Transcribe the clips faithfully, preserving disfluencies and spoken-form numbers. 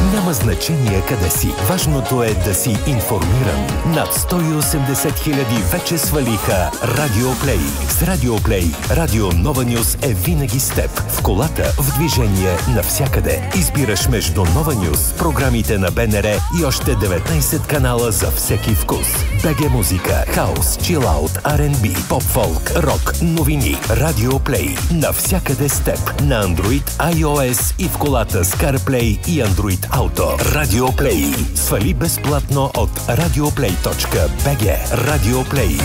Няма значение къде си. Важното е да си информиран. Над сто и осемдесет хиляди вече свалиха Радио Плей. С Радио Плей, Радио Нова Нюз е винаги с теб. В колата, в движение, навсякъде. Избираш между Нова Нюз, програмите на БНР и още деветнайсет канала за всеки вкус. БГ музика, хаус, чилаут, Ар енд Би, поп-фолк, рок, новини. Радио Плей. Навсякъде с теб. На Android, iOS и в колата с CarPlay и Android Auto. Радио Плей. Свали безплатно от радиоплей точка би джи. Радио Плей.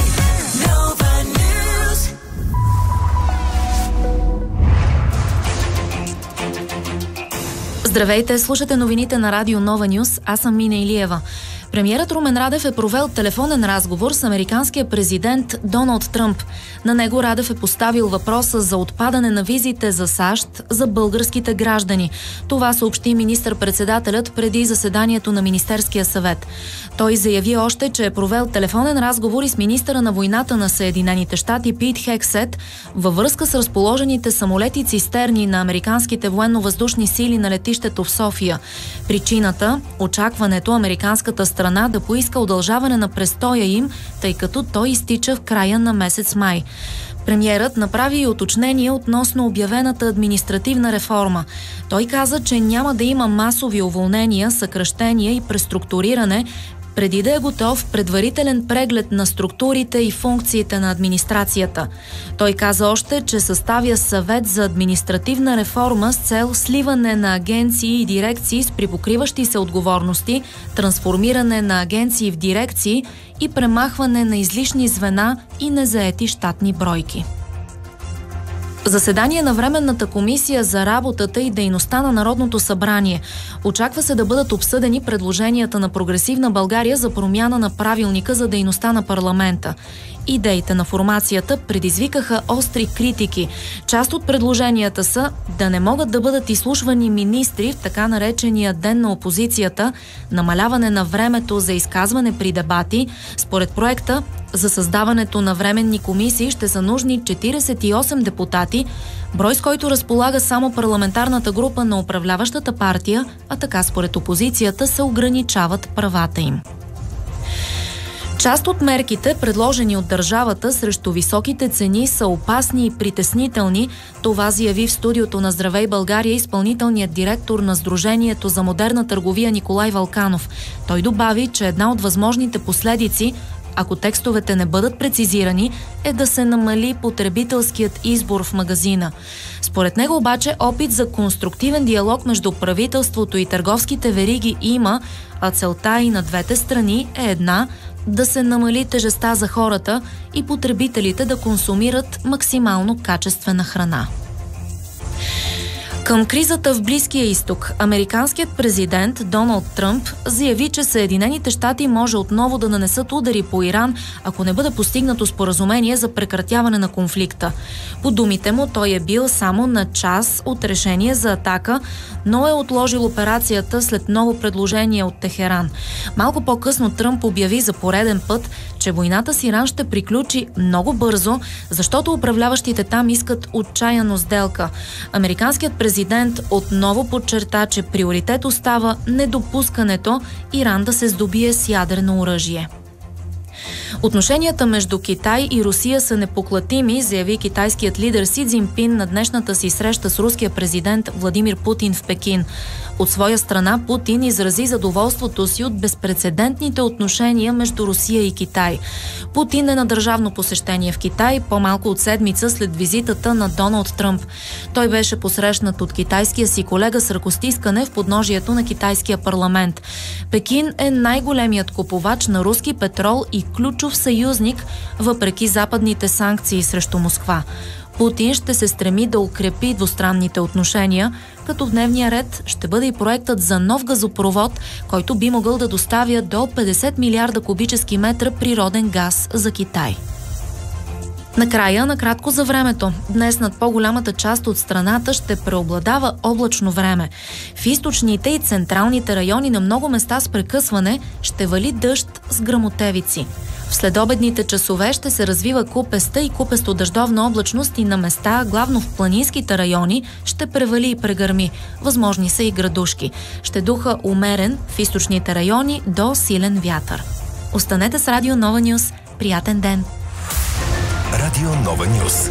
Здравейте, слушате новините на Радио Нова Нюз. Аз съм Мина Илиева. Премиерът Румен Радев е провел телефонен разговор с американския президент Доналд Тръмп. На него Радев е поставил въпроса за отпадане на визите за САЩ за българските граждани. Това съобщи министър-председателят преди заседанието на Министерския съвет. Той заяви още, че е провел телефонен разговор и с министъра на войната на Съединените щати Пит Хексет във връзка с разположените самолети цистерни на американските военно-въздушни сили на летището в София. Причината – очакването американската страна страна да поиска удължаване на престоя им, тъй като той изтича в края на месец май. Премиерът направи и уточнение относно обявената административна реформа. Той каза, че няма да има масови уволнения, съкращения и преструктуриране, преди да е готов предварителен преглед на структурите и функциите на администрацията. Той каза още, че съставя съвет за административна реформа с цел сливане на агенции и дирекции с припокриващи се отговорности, трансформиране на агенции в дирекции и премахване на излишни звена и незаети щатни бройки. Заседание на Временната комисия за работата и дейността на Народното събрание. Очаква се да бъдат обсъдени предложенията на Прогресивна България за промяна на правилника за дейността на парламента. Идеите на формацията предизвикаха остри критики. Част от предложенията са да не могат да бъдат изслушвани министри в така наречения ден на опозицията, намаляване на времето за изказване при дебати. Според проекта, за създаването на временни комисии ще са нужни четирийсет и осем депутати, брой с който разполага само парламентарната група на управляващата партия, а така според опозицията се ограничават правата им. Част от мерките, предложени от държавата срещу високите цени, са опасни и притеснителни. Това заяви в студиото на Здравей България изпълнителният директор на Сдружението за модерна търговия Николай Вълканов. Той добави, че една от възможните последици, ако текстовете не бъдат прецизирани, е да се намали потребителският избор в магазина. Според него обаче опит за конструктивен диалог между правителството и търговските вериги има, а целта и на двете страни е една – да се намали тежестта за хората и потребителите да консумират максимално качествена храна. Към кризата в Близкия изток, американският президент Доналд Тръмп заяви, че Съединените щати може отново да нанесат удари по Иран, ако не бъде постигнато споразумение за прекратяване на конфликта. По думите му, той е бил само на час от решение за атака, но е отложил операцията след ново предложение от Техеран. Малко по-късно Тръмп обяви за пореден път, че войната с Иран ще приключи много бързо, защото управляващите там искат отчаяно сделка. Американският президент отново подчерта, че приоритет остава недопускането Иран да се здобие с ядрено оръжие. Отношенията между Китай и Русия са непоклатими, заяви китайският лидер Си Цзинпин на днешната си среща с руския президент Владимир Путин в Пекин. От своя страна Путин изрази задоволството си от безпрецедентните отношения между Русия и Китай. Путин е на държавно посещение в Китай по-малко от седмица след визитата на Доналд Тръмп. Той беше посрещнат от китайския си колега с ръкостискане в подножието на китайския парламент. Пекин е най-големият купувач на руски петрол и ключов съюзник, въпреки западните санкции срещу Москва. Путин ще се стреми да укрепи двустранните отношения, като в дневния ред ще бъде и проектът за нов газопровод, който би могъл да доставя до петдесет милиарда кубически метра природен газ за Китай. Накрая, накратко за времето. Днес над по-голямата част от страната ще преобладава облачно време. В източните и централните райони на много места с прекъсване ще вали дъжд с гръмотевици. В следобедните часове ще се развива купеста и купесто-дъждовна облачност и на места, главно в планинските райони, ще превали и прегърми. Възможни са и градушки. Ще духа умерен в източните райони до силен вятър. Останете с Радио Нова Нюс. Приятен ден! Радио Нова Нюс.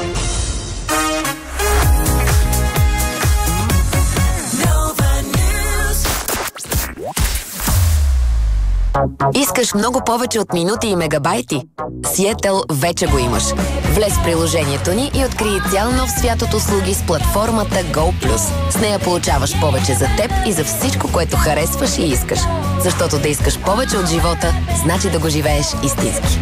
Искаш много повече от минути и мегабайти? Сиетъл вече го имаш. Влез в приложението ни и открий цял нов свят от услуги с платформата GoPlus. С нея получаваш повече за теб и за всичко, което харесваш и искаш. Защото да искаш повече от живота, значи да го живееш истински.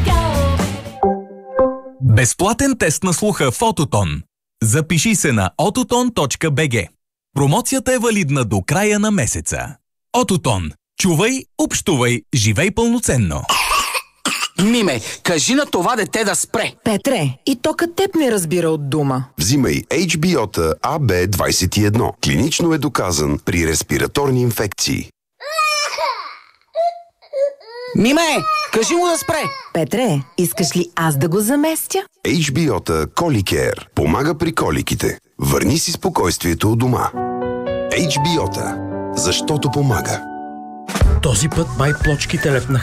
Безплатен тест на слуха в Ототон. Запиши се на ототон точка би джи. Промоцията е валидна до края на месеца. Ототон. Чувай, общувай, живей пълноценно. Миме, кажи на това дете да спре. Петре, и тока теб не разбира от дума. Взимай Ейч Би О-та А Б двайсет и едно. Клинично е доказан при респираторни инфекции. Миме, кажи му да спре. Петре, искаш ли аз да го заместя? Ейч Би О-та Коликер помага при коликите. Върни си спокойствието у дома. Ейч Би О-та, защото помага. Този път бай плочките лепна